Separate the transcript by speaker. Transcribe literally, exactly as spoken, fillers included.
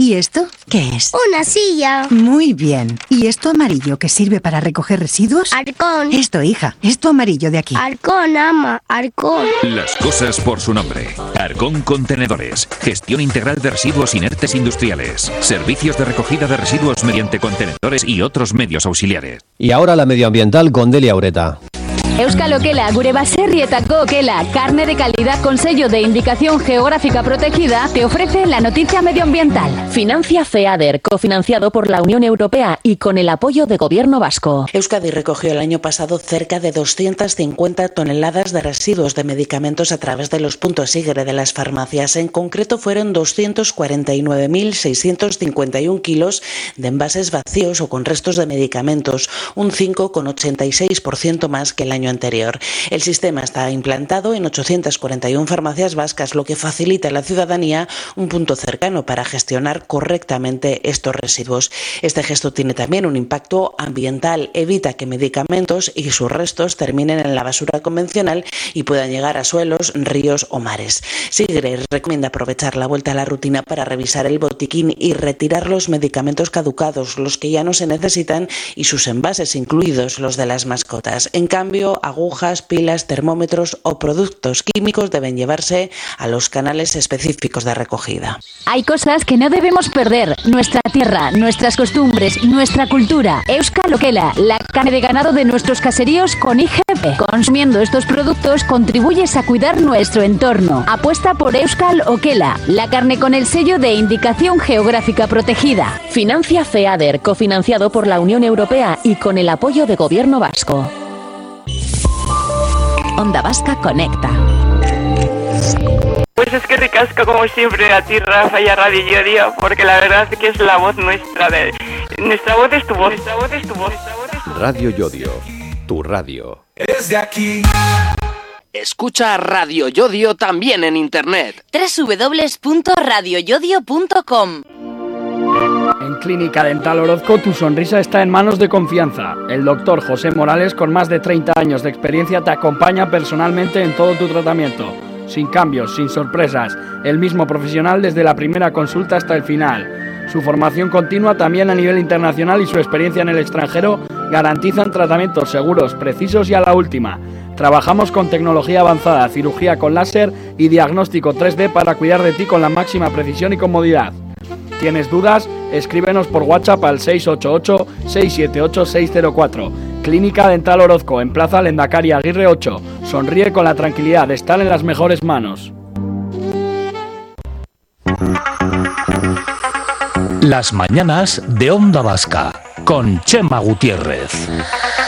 Speaker 1: ¿Y esto qué es?
Speaker 2: Una silla.
Speaker 1: Muy bien. ¿Y esto amarillo que sirve para recoger residuos?
Speaker 2: Arcón.
Speaker 1: Esto, hija. Esto amarillo de aquí.
Speaker 2: Arcón, ama. Arcón.
Speaker 3: Las cosas por su nombre. Arcón Contenedores. Gestión integral de residuos inertes industriales. Servicios de recogida de residuos mediante contenedores y otros medios auxiliares.
Speaker 4: Y ahora la medioambiental con Delia Ureta.
Speaker 5: Euskal Okela, gure baserrietako okela, carne de calidad con sello de indicación geográfica protegida, te ofrece la noticia medioambiental.
Speaker 6: Financia FEADER, cofinanciado por la Unión Europea y con el apoyo de Gobierno vasco.
Speaker 7: Euskadi recogió el año pasado cerca de doscientas cincuenta toneladas de residuos de medicamentos a través de los puntos SIGRE de las farmacias. En concreto fueron doscientos cuarenta y nueve mil seiscientos cincuenta y uno kilos de envases vacíos o con restos de medicamentos, un cinco coma ochenta y seis por ciento más que el año anterior. El sistema está implantado en ochocientas cuarenta y una farmacias vascas, lo que facilita a la ciudadanía un punto cercano para gestionar correctamente estos residuos. Este gesto tiene también un impacto ambiental, evita que medicamentos y sus restos terminen en la basura convencional y puedan llegar a suelos, ríos o mares. SIGRE recomienda aprovechar la vuelta a la rutina para revisar el botiquín y retirar los medicamentos caducados, los que ya no se necesitan y sus envases, incluidos los de las mascotas. En cambio, agujas, pilas, termómetros o productos químicos deben llevarse a los canales específicos de recogida.
Speaker 5: Hay cosas que no debemos perder. Nuestra tierra, nuestras costumbres, nuestra cultura. Euskal Okela, la carne de ganado de nuestros caseríos con I G P. Consumiendo estos productos contribuyes a cuidar nuestro entorno. Apuesta por Euskal Okela, la carne con el sello de indicación geográfica protegida.
Speaker 6: Financia FEADER, cofinanciado por la Unión Europea y con el apoyo de Gobierno vasco. Onda Vasca Conecta.
Speaker 8: Pues es que ricasco como siempre a ti, Rafa, y a Radio Yodio, porque la verdad es que es la voz nuestra. De... Nuestra voz es tu voz. Nuestra voz es tu voz.
Speaker 4: Radio Yodio, tu radio.
Speaker 9: Es de aquí.
Speaker 10: Escucha Radio Yodio también en internet.
Speaker 11: doble u doble u doble u punto radio yodio punto com.
Speaker 12: En Clínica Dental Orozco tu sonrisa está en manos de confianza. El doctor José Morales, con más de treinta años de experiencia, te acompaña personalmente en todo tu tratamiento. Sin cambios, sin sorpresas. El mismo profesional desde la primera consulta hasta el final. Su formación continua también a nivel internacional y su experiencia en el extranjero garantizan tratamientos seguros, precisos y a la última. Trabajamos con tecnología avanzada, cirugía con láser y diagnóstico tres D para cuidar de ti con la máxima precisión y comodidad. ¿Tienes dudas? Escríbenos por WhatsApp al seis ocho ocho, seis siete ocho, seis cero cuatro. Clínica Dental Orozco, en Plaza Lendakari Aguirre ocho. Sonríe con la tranquilidad de estar en las mejores manos.
Speaker 3: Las mañanas de Onda Vasca con Chema Gutiérrez.